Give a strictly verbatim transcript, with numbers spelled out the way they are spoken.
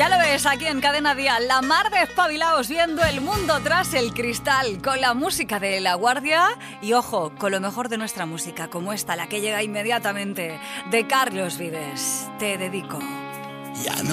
lo ves aquí en Cadena Dial, la mar de espabilaos viendo el mundo tras el cristal, con la música de La Guardia y, ojo, con lo mejor de nuestra música, como esta, la que llega inmediatamente, de Carlos Vives. Te dedico. Ya no